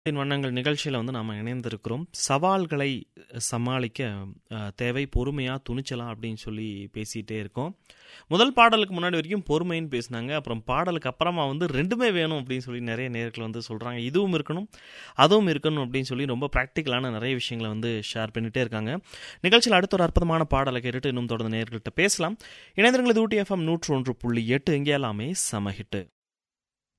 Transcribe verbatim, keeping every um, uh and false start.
வண்ணங்கள் நிகழ்ச்சியில் வந்து நாம் இணைந்திருக்கிறோம். சவால்களை சமாளிக்க அஹ், தேவை பொறுமையா துணிச்சலா அப்படின்னு சொல்லி பேசிகிட்டே இருக்கோம். முதல் பாடலுக்கு முன்னாடி வரைக்கும் பொறுமைன்னு பேசினாங்க. அப்புறம் பாடலுக்கு அப்புறமா வந்து ரெண்டுமே வேணும் அப்படின்னு சொல்லி நிறைய நேர்கள் வந்து சொல்கிறாங்க. இதுவும் இருக்கணும் அதுவும் இருக்கணும் அப்படின்னு சொல்லி ரொம்ப ப்ராக்டிக்கலான நிறைய விஷயங்களை வந்து ஷேர் பண்ணிகிட்டே இருக்காங்க. நிகழ்ச்சியில் அடுத்த ஒரு அற்புதமான பாடலை கேட்டுட்டு இன்னும் தொடர்ந்து நேர்கள்ட்ட பேசலாம். இணைந்திருங்கள். இது ஊட்டி எஃப்எம் நூற்று ஒன்று புள்ளி எட்டு இங்கே எல்லாமே சமஹிட்டு.